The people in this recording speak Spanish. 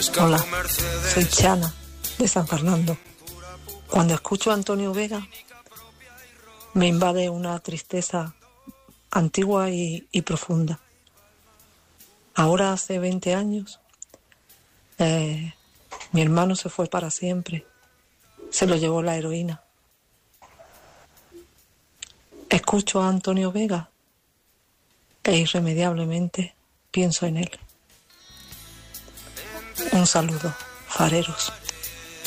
Hola, soy Chana, de San Fernando. Cuando escucho a Antonio Vega, me invade una tristeza antigua y profunda. Ahora hace 20 años, mi hermano se fue para siempre. Se lo llevó la heroína. Escucho a Antonio Vega e irremediablemente pienso en él. Un saludo, fareros.